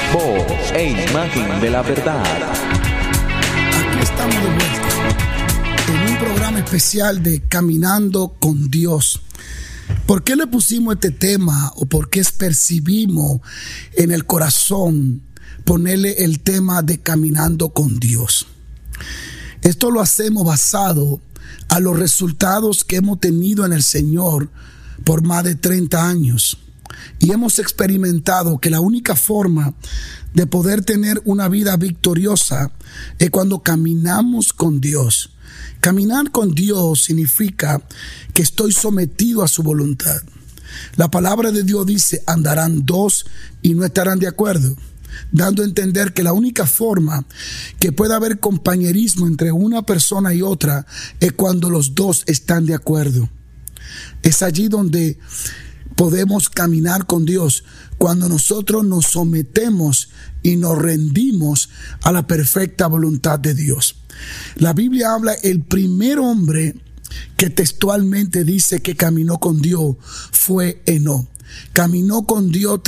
Voz e imagen de la verdad. Aquí estamos de vuelta en un programa especial de Caminando con Dios. ¿Por qué le pusimos este tema o por qué percibimos en el corazón ponerle el tema de Caminando con Dios? Esto lo hacemos basado a los resultados que hemos tenido en el Señor por más de 30 años. Y hemos experimentado que la única forma de poder tener una vida victoriosa es cuando caminamos con Dios. Caminar con Dios significa que estoy sometido a su voluntad. La palabra de Dios dice: andarán dos y no estarán de acuerdo, dando a entender que la única forma que pueda haber compañerismo entre una persona y otra es cuando los dos están de acuerdo. Es allí donde podemos caminar con Dios, cuando nosotros nos sometemos y nos rendimos a la perfecta voluntad de Dios. La Biblia habla, el primer hombre que textualmente dice que caminó con Dios fue Enoc. Caminó con Dios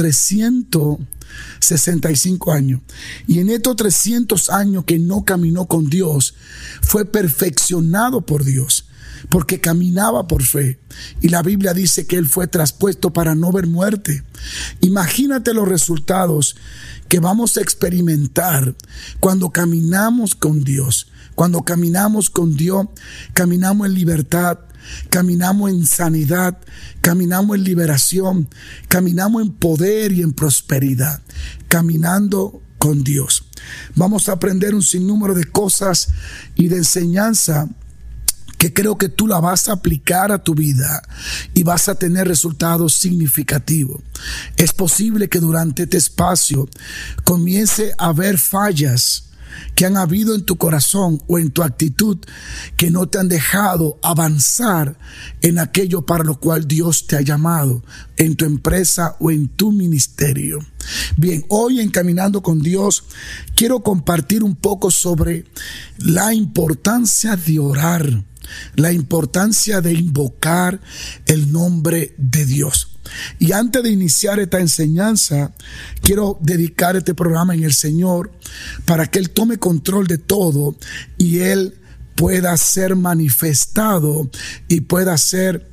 365 años. Y en estos 300 años que no caminó con Dios, fue perfeccionado por Dios, porque caminaba por fe. Y la Biblia dice que él fue traspuesto para no ver muerte. Imagínate los resultados que vamos a experimentar cuando caminamos con Dios. Cuando caminamos con Dios, caminamos en libertad, caminamos en sanidad, caminamos en liberación, caminamos en poder y en prosperidad, caminando con Dios. Vamos a aprender un sinnúmero de cosas y de enseñanza que creo que tú la vas a aplicar a tu vida y vas a tener resultados significativos. Es posible que durante este espacio comience a haber fallas que han habido en tu corazón o en tu actitud que no te han dejado avanzar en aquello para lo cual Dios te ha llamado, en tu empresa o en tu ministerio. Bien, hoy en Caminando con Dios quiero compartir un poco sobre la importancia de orar, la importancia de invocar el nombre de Dios. Y antes de iniciar esta enseñanza, quiero dedicar este programa en el Señor para que Él tome control de todo y Él pueda ser manifestado y pueda ser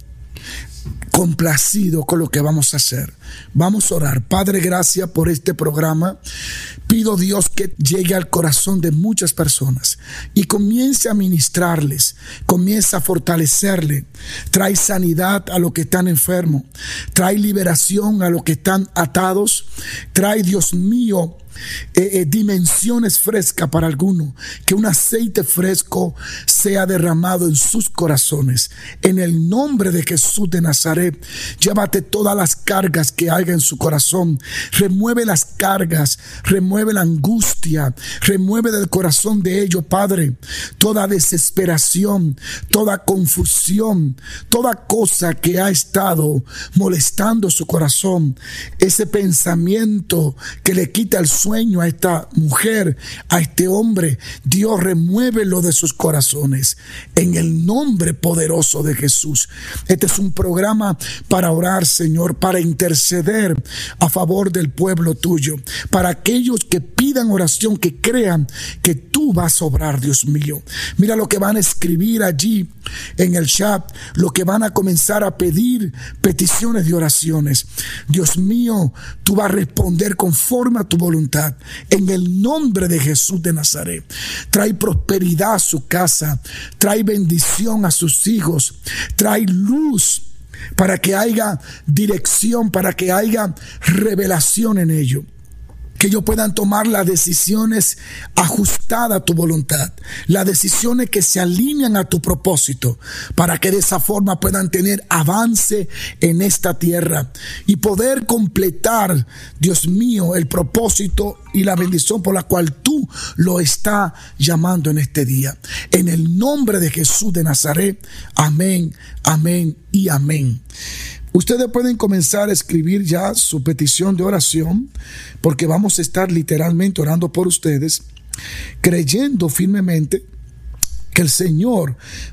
complacido con lo que vamos a hacer. Vamos a orar. Padre, gracias por este programa. Pido, Dios, que llegue al corazón de muchas personas y comience a ministrarles, comience a fortalecerles. Trae sanidad a los que están enfermos, trae liberación a los que están atados, trae, Dios mío, dimensiones frescas para algunos, que un aceite fresco sea derramado en sus corazones. En el nombre de Jesús de Nazaret, llévate todas las cargas que haya en su corazón, remueve las cargas, remueve la angustia, remueve del corazón de ellos, Padre, toda desesperación, toda confusión, toda cosa que ha estado molestando su corazón, ese pensamiento que le quita el sueño a esta mujer, a este hombre. Dios, remuévelo de sus corazones en el nombre poderoso de Jesús. Este es un programa para orar, Señor, para interceder a favor del pueblo tuyo, para aquellos que pidan oración, que crean que tú vas a obrar, Dios mío. Mira lo que van a escribir allí en el chat, lo que van a comenzar a pedir, peticiones de oraciones. Dios mío, tú vas a responder conforme a tu voluntad. En el nombre de Jesús de Nazaret, trae prosperidad a su casa, trae bendición a sus hijos, trae luz para que haya dirección, para que haya revelación en ello. Que ellos puedan tomar las decisiones ajustadas a tu voluntad, las decisiones que se alinean a tu propósito, para que de esa forma puedan tener avance en esta tierra y poder completar, Dios mío, el propósito y la bendición por la cual tú lo estás llamando en este día. En el nombre de Jesús de Nazaret, amén, amén y amén. Ustedes pueden comenzar a escribir ya su petición de oración, porque vamos a estar literalmente orando por ustedes, creyendo firmemente que el Señor